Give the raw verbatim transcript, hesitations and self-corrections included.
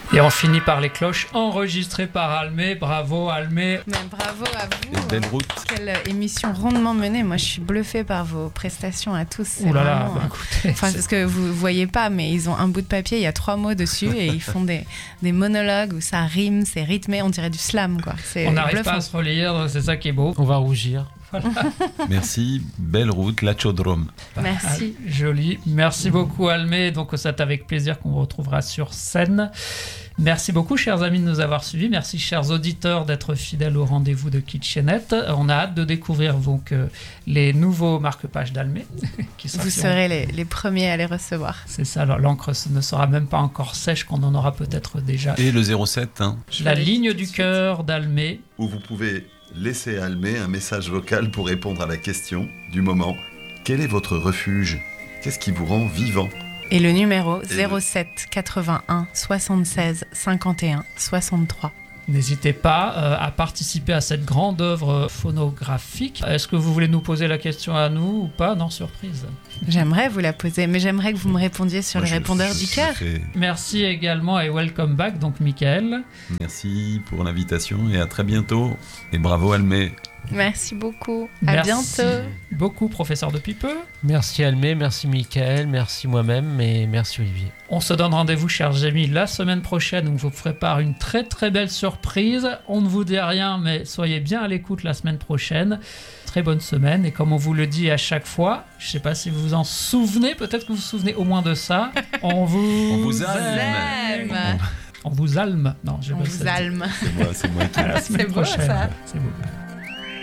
Et on finit par les cloches enregistrées par Almé. Bravo Almé. Mais bravo à vous. Et belle route. Quelle émission rondement menée. Moi, je suis bluffée par vos prestations à tous. C'est Ouh là là, vraiment, bah, écoutez, enfin, c'est- parce que vous voyez pas, mais ils ont un bout de papier, il y a trois mots dessus et ils font des, des monologues où ça rime, c'est rythmé, on dirait du slam, quoi. C'est on n'arrive bluffant. pas à se relire, c'est ça qui est beau. On va rougir. Merci, belle route, l'Achodrome. Merci. Ah, joli. Merci beaucoup Almé. Donc c'est avec plaisir qu'on vous retrouvera sur scène. Merci beaucoup chers amis de nous avoir suivis. Merci chers auditeurs d'être fidèles au rendez-vous de Kitchenette. On a hâte de découvrir donc euh, les nouveaux marque-pages d'Almé. qui Vous sortiront. serez les, les premiers à les recevoir. C'est ça, alors, l'encre ne sera même pas encore sèche, qu'on en aura peut-être déjà. Et le zéro sept, hein, La vais ligne tout de du suite. cœur d'Almé. Où vous pouvez laisser à Almé un message vocal pour répondre à la question du moment. Quel est votre refuge? Qu'est-ce qui vous rend vivant? Et le numéro le- zéro sept quatre-vingt-un soixante-seize cinquante et un soixante-trois. N'hésitez pas euh, à participer à cette grande œuvre phonographique. Est-ce que vous voulez nous poser la question à nous ou pas? Non, surprise. J'aimerais vous la poser, mais j'aimerais que vous me répondiez sur Moi, le je- répondeur je- du je cœur. fais- Merci également et welcome back, donc Michael. merci pour l'invitation et à très bientôt. Et bravo Almé. Merci beaucoup. À Merci bientôt. beaucoup, professeur de Pipeux. Merci Almé, merci Michael, merci moi-même et merci Olivier. On se donne rendez-vous, chers amis, la semaine prochaine où on vous prépare une très très belle surprise. On ne vous dit rien, mais soyez bien à l'écoute la semaine prochaine. Très bonne semaine. Et comme on vous le dit à chaque fois, je ne sais pas si vous vous en souvenez, peut-être que vous vous souvenez au moins de ça. On vous, On vous alme. Alme. On vous alme. Non, j'ai On pas vous ça. alme. C'est moi, c'est moi qui À la semaine C'est beau, prochaine. ça. C'est beau.